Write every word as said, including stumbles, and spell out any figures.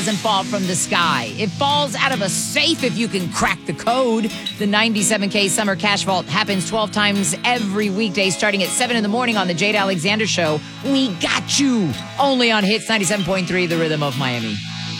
doesn't fall from the sky. It falls out of a safe if you can crack the code. The ninety-seven K Summer Cash Vault happens twelve times every weekday starting at seven in the morning on the Jade Alexander Show. We got you. Only on Hits ninety-seven point three, The Rhythm of Miami.